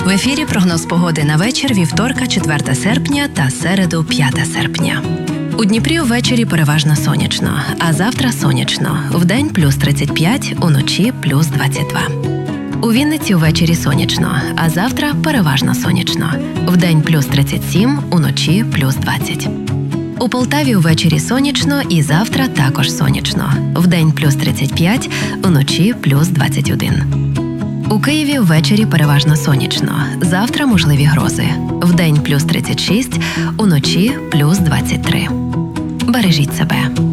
В ефірі прогноз погоди на вечір вівторка 4 серпня та середу 5 серпня. У Дніпрі ввечері переважно сонячно, а завтра сонячно. Вдень плюс 35, уночі плюс 22. У Вінниці ввечері сонячно, а завтра переважно сонячно. Вдень плюс 37, уночі плюс 20. У Полтаві ввечері сонячно і завтра також сонячно. Вдень плюс 35, уночі плюс 21. У Києві ввечері переважно сонячно. Завтра можливі грози. Вдень плюс 36, уночі плюс 23. Бережіть себе.